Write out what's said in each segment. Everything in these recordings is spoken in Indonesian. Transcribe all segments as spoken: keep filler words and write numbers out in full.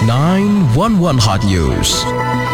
nine one one Hot News.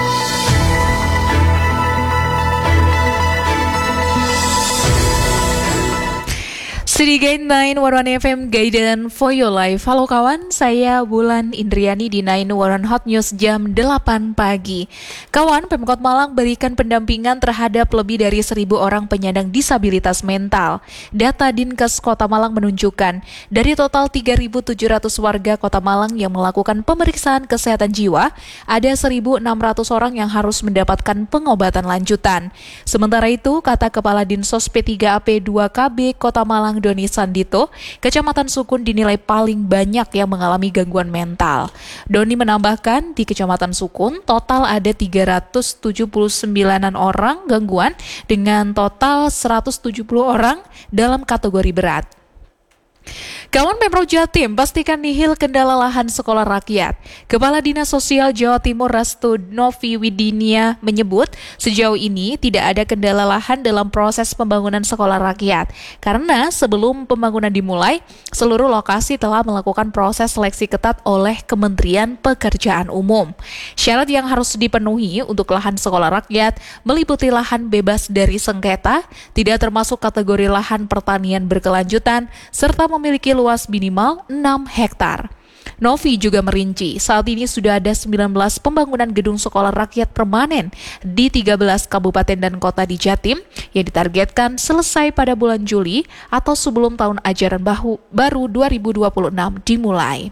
Sedikit nine one one F M Guidance for Your Life. Halo kawan, saya Wulan Indriani di nine one one Hot News jam delapan pagi. Kawan, Pemkot Malang berikan pendampingan terhadap lebih dari seribu orang penyandang disabilitas mental. Data Dinkes Kota Malang menunjukkan, dari total tiga ribu tujuh ratus warga Kota Malang yang melakukan pemeriksaan kesehatan jiwa, ada seribu enam ratus orang yang harus mendapatkan pengobatan lanjutan. Sementara itu, kata Kepala Dinsos P tiga A P dua K B Kota Malang Doni Sandito, Kecamatan Sukun dinilai paling banyak yang mengalami gangguan mental. Doni menambahkan, di Kecamatan Sukun total ada tiga ratus tujuh puluh sembilan orang gangguan dengan total seratus tujuh puluh orang dalam kategori berat. Kawan Pemprov Jatim pastikan nihil kendala lahan sekolah rakyat. Kepala Dinas Sosial Jawa Timur Rastu Novi Widinia menyebut sejauh ini tidak ada kendala lahan dalam proses pembangunan sekolah rakyat. Karena sebelum pembangunan dimulai, seluruh lokasi telah melakukan proses seleksi ketat oleh Kementerian Pekerjaan Umum. Syarat yang harus dipenuhi untuk lahan sekolah rakyat meliputi lahan bebas dari sengketa, tidak termasuk kategori lahan pertanian berkelanjutan, serta memiliki luas minimal enam hektar. Novi juga merinci, saat ini sudah ada sembilan belas pembangunan gedung sekolah rakyat permanen di tiga belas kabupaten dan kota di Jatim yang ditargetkan selesai pada bulan Juli atau sebelum tahun ajaran baru dua ribu dua puluh enam dimulai.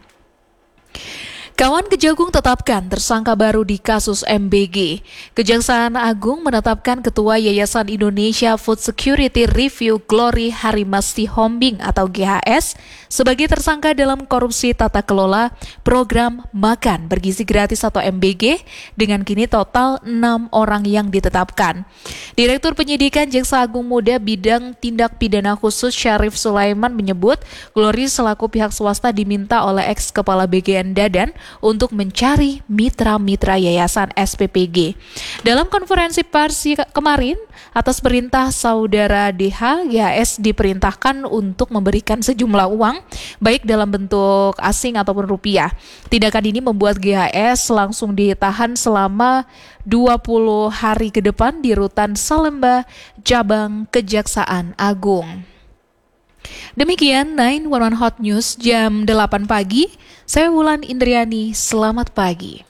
Kawan, Kejagung tetapkan tersangka baru di kasus M B G. Kejaksaan Agung menetapkan Ketua Yayasan Indonesia Food Security Review Glory Harimasti Hombing atau G H S sebagai tersangka dalam korupsi tata kelola program makan bergizi gratis atau M B G dengan kini total enam orang yang ditetapkan. Direktur Penyidikan Jaksa Agung Muda Bidang Tindak Pidana Khusus Syarif Sulaiman menyebut Glory selaku pihak swasta diminta oleh ex-kepala B G N Dadan untuk mencari mitra-mitra yayasan S P P G. Dalam konferensi pers kemarin, atas perintah saudara D H, G H S diperintahkan untuk memberikan sejumlah uang, baik dalam bentuk asing ataupun rupiah. Tindakan ini membuat G H S langsung ditahan selama dua puluh hari ke depan di Rutan Salemba, Cabang Kejaksaan Agung. Demikian nine one one Hot News jam delapan pagi. Saya Wulan Indriani, selamat pagi.